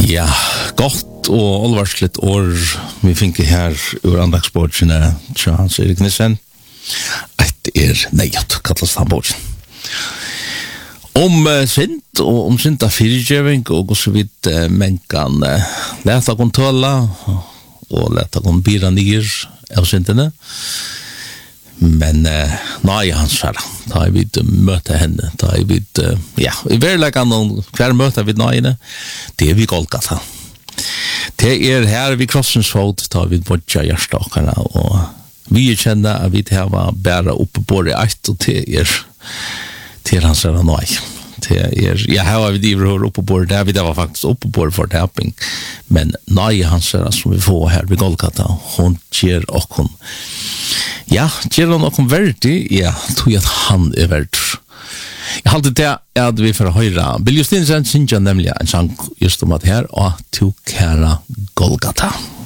Ja, gott og alvarsligt år vi finner her ur andagsbordsene til Hans Erik Nissen. Et nejat, kallas han bords. Om synd og om synda fyrirgjøving og så vidt men kan leta kon tåla og leta kon bira nyer av syndene. Men nej hans fara, da vi møte henne, da vi i verlegan hver møte vi nøyene, det vi Golgata. Det her vi krossens fot, da vi bodja hjertstakene, og vi kjenner at vi har bæra oppe på det eit, og det hans fara nøy. Ja, her var vi driver oppe på det, det var faktisk oppe på det for tapping, men nøy hans fara som vi får her ved Golgata, hun kjer og hun ja, gjør han noen verdig? Ja, tror jeg at han verdig. Jeg halte det at vi får høre Bill Justinsen synes jeg nemlig en sang just om at her, og til kære Golgata.